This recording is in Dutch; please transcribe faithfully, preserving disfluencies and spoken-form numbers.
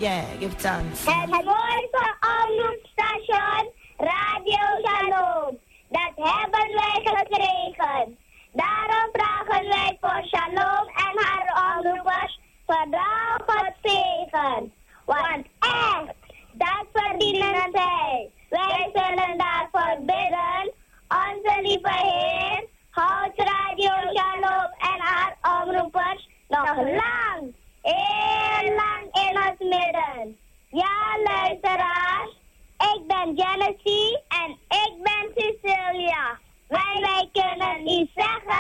Yeah, give thanks. Het mooiste omroepstation, Radio Shalom. Dat hebben wij gekregen. Daarom vragen wij voor Shalom en haar omroepers vooral God zegen. Want echt, dat verdienen zij. Wij zullen daarvoor bidden. Onze lieve Heer, houdt Radio Shalom en haar omroepers nog lang, heel lang in ons midden. Ja, luisteraars, ik ben Genesis en ik ben Cecilia. Wij, wij kunnen u zeggen.